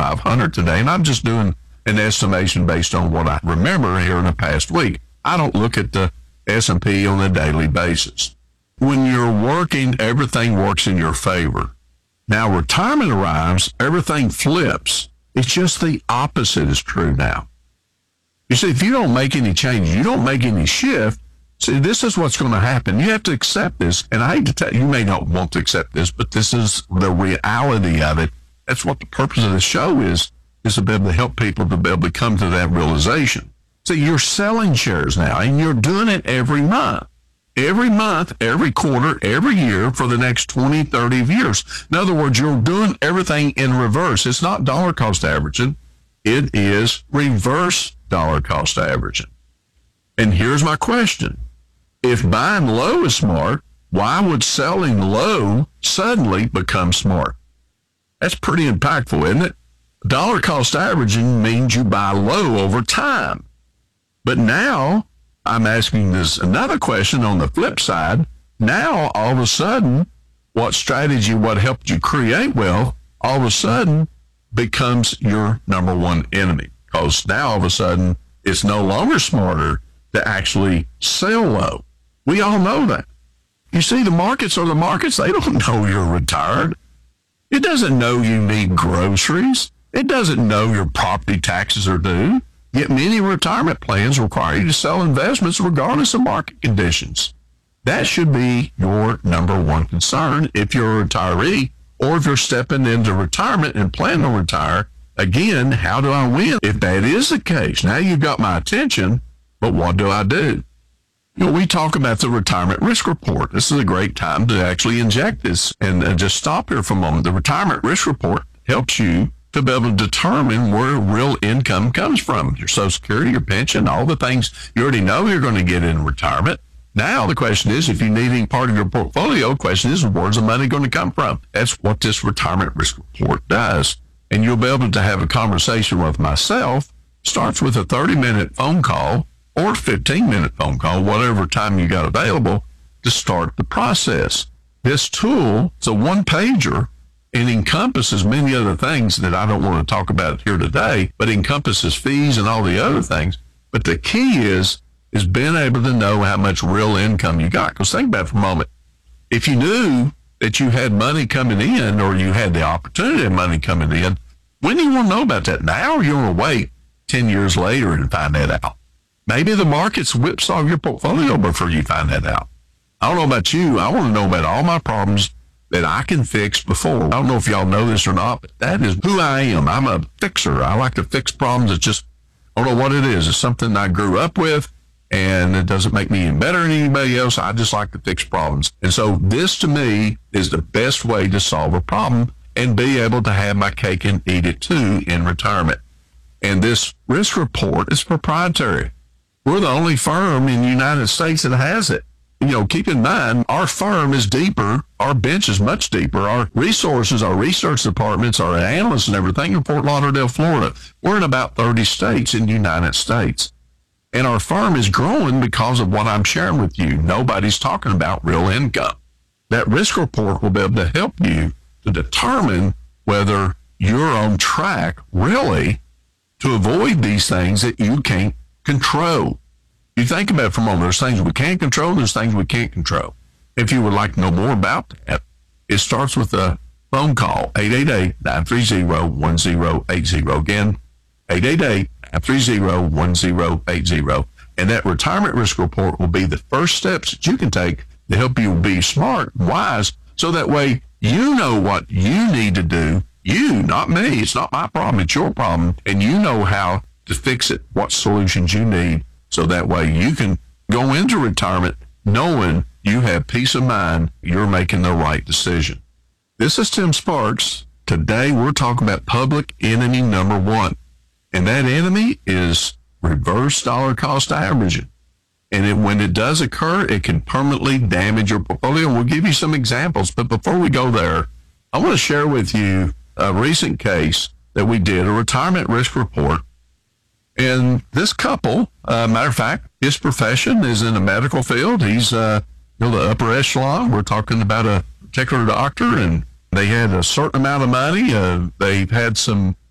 500 today, and I'm just doing an estimation based on what I remember here in the past week. I don't look at the S&P on a daily basis. When you're working, everything works in your favor. Now, retirement arrives, everything flips. It's just the opposite is true now. You see, if you don't make any change, you don't make any shift, see, this is what's going to happen. You have to accept this, and I hate to tell you, you may not want to accept this, but this is the reality of it. That's what the purpose of the show is to be able to help people to be able to come to that realization. So you're selling shares now, and you're doing it every month, every quarter, every year for the next 20, 30 years. In other words, you're doing everything in reverse. It's not dollar cost averaging. It is reverse dollar cost averaging. And here's my question. If buying low is smart, why would selling low suddenly become smart? That's pretty impactful, isn't it? Dollar cost averaging means you buy low over time. But now I'm asking this another question on the flip side. Now, all of a sudden, what strategy, what helped you create wealth, all of a sudden becomes your number one enemy. Because now, all of a sudden, it's no longer smarter to actually sell low. We all know that. You see, the markets are the markets. They don't know you're retired. It doesn't know you need groceries. It doesn't know your property taxes are due. Yet many retirement plans require you to sell investments regardless of market conditions. That should be your number one concern if you're a retiree or if you're stepping into retirement and plan to retire. Again, how do I win? If that is the case, now you've got my attention, but what do I do? You know, we talk about the retirement risk report. This is a great time to actually inject this and just stop here for a moment. The retirement risk report helps you to be able to determine where real income comes from. Your Social Security, your pension, all the things you already know you're going to get in retirement. Now the question is, if you need any part of your portfolio, the question is, where's the money going to come from? That's what this retirement risk report does. And you'll be able to have a conversation with myself. Starts with a 30-minute phone call or 15-minute phone call, whatever time you got available, to start the process. This tool, it's a one-pager, and encompasses many other things that I don't want to talk about here today, but encompasses fees and all the other things. But the key is being able to know how much real income you got. Because think about it for a moment. If you knew that you had money coming in, or you had the opportunity of money coming in, when do you want to know about that? Now, or you want to wait 10 years later and find that out? Maybe the market's whipsaw your portfolio before you find that out. I don't know about you. I want to know about all my problems that I can fix before. I don't know if y'all know this or not, but that is who I am. I'm a fixer. I like to fix problems. It's just, I don't know what it is. It's something I grew up with, and it doesn't make me any better than anybody else. I just like to fix problems. And so this, to me, is the best way to solve a problem and be able to have my cake and eat it too in retirement. And this risk report is proprietary. We're the only firm in the United States that has it. You know, keep in mind, our firm is deeper. Our bench is much deeper. Our resources, our research departments, our analysts and everything in Fort Lauderdale, Florida. We're in about 30 states in the United States. And our firm is growing because of what I'm sharing with you. Nobody's talking about real income. That risk report will be able to help you to determine whether you're on track, really, to avoid these things that you can't control. You think about it for a moment. There's things we can control. There's things we can't control. If you would like to know more about that, it starts with a phone call, 888-930-1080. Again, 888-930-1080. And that retirement risk report will be the first steps that you can take to help you be smart, wise, so that way you know what you need to do. You, not me. It's not my problem. It's your problem. And you know how to fix it, what solutions you need. So that way you can go into retirement knowing you have peace of mind, you're making the right decision. This is Tim Sparks. Today we're talking about public enemy number one. And that enemy is reverse dollar cost averaging. And when it does occur, it can permanently damage your portfolio. We'll give you some examples. But before we go there, I want to share with you a recent case that we did, a retirement risk report. And this couple, matter of fact, his profession is in the medical field. He's the upper echelon. We're talking about a particular doctor, and they had a certain amount of money. They've had some